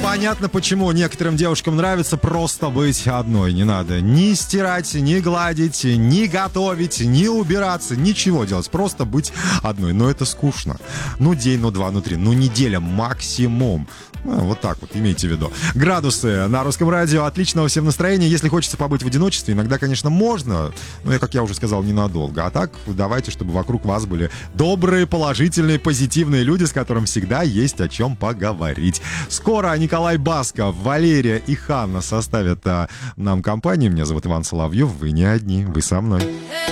Понятно, почему некоторым девушкам нравится просто быть одной. Не надо ни стирать, ни гладить, ни готовить, ни убираться, ничего делать. Просто быть одной. Но это скучно. Ну, день, ну, два, ну, три, ну, неделя максимум. Ну, вот так вот, имейте в виду. Градусы на Русском радио. Отличного всем настроения. Если хочется побыть в одиночестве, иногда, конечно, можно. Но, как я уже сказал, ненадолго. А так, давайте, чтобы вокруг вас были добрые, положительные, позитивные люди, с которыми всегда есть о чем поговорить. Скоро Николай Басков, Валерия и Ханна составят нам компанию. Меня зовут Иван Соловьев. Вы не одни, вы со мной.